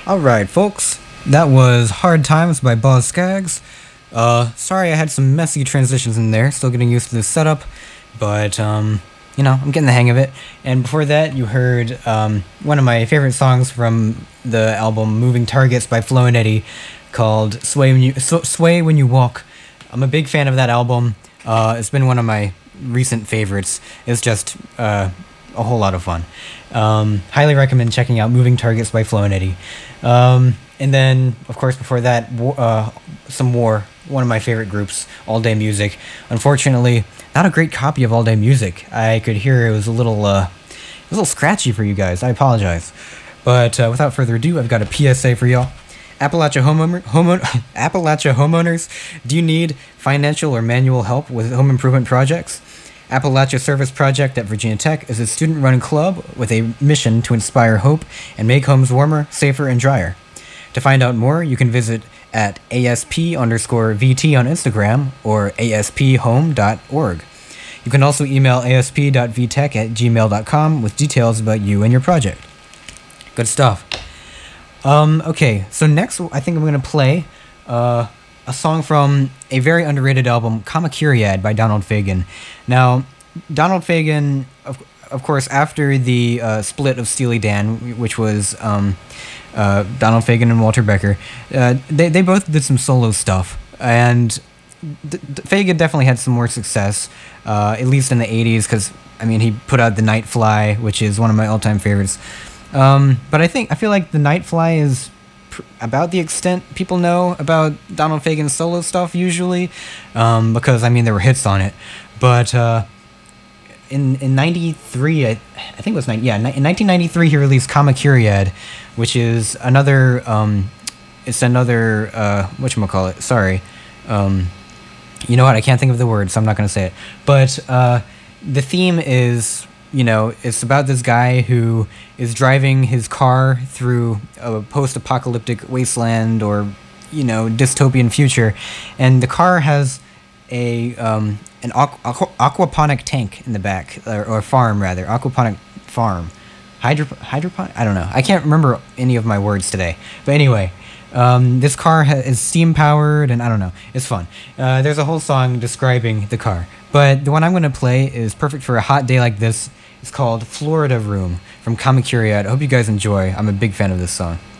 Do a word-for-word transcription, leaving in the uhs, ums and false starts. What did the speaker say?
Alright, folks, that was Hard Times by Boz Skaggs. Uh, sorry I had some messy transitions in there, still getting used to this setup, but, um, you know, I'm getting the hang of it. And before that, you heard, um, one of my favorite songs from the album Moving Targets by Flo and Eddie, called Sway When You, Sway When You Walk. I'm a big fan of that album. Uh, it's been one of my recent favorites. It's just, uh, a whole lot of fun. Um, highly recommend checking out Moving Targets by Flo and Eddie. Um, and then, of course, before that, uh, some War, one of my favorite groups, All Day Music. Unfortunately, not a great copy of All Day Music. I could hear it was a little, uh, it was a little scratchy for you guys. I apologize. But uh, without further ado, I've got a P S A for y'all. Appalachia homeowner, homeowner, Appalachia homeowners, do you need financial or manual help with home improvement projects? Appalachia Service Project at Virginia Tech is a student-run club with a mission to inspire hope and make homes warmer, safer, and drier. To find out more, you can visit at asp underscore vt on Instagram or asphome dot org. You can also email asp.vtech at gmail dot com with details about you and your project. Good stuff. Um, okay, so next I think I'm going to play uh, a song from a very underrated album, Kamakiriad by Donald Fagen. Now, Donald Fagen, of, of course, after the uh, split of Steely Dan, which was um, uh, Donald Fagen and Walter Becker, uh, they, they both did some solo stuff. And D- D- Fagen definitely had some more success, uh, at least in the eighties, because, I mean, he put out The Nightfly, which is one of my all-time favorites. Um, but I think, I feel like The Nightfly is pr- about the extent people know about Donald Fagen's solo stuff, usually, um, because, I mean, there were hits on it. But uh, in in ninety-three, I, I think it was, yeah, in nineteen ninety-three, he released Kamakiriad, which is another, um, it's another, uh, whatchamacallit, sorry, um, you know what, I can't think of the word, so I'm not going to say it. But uh, the theme is, you know, it's about this guy who is driving his car through a post-apocalyptic wasteland or, you know, dystopian future, and the car has a um, an aqu- aqu- aquaponic tank in the back, or, or farm rather, aquaponic farm, Hydro hydroponic. I don't know. I can't remember any of my words today. But anyway, um, this car ha- is steam powered, and I don't know. It's fun. Uh, there's a whole song describing the car, but the one I'm going to play is perfect for a hot day like this. It's called Florida Room from Kamakiriad. I hope you guys enjoy. I'm a big fan of this song.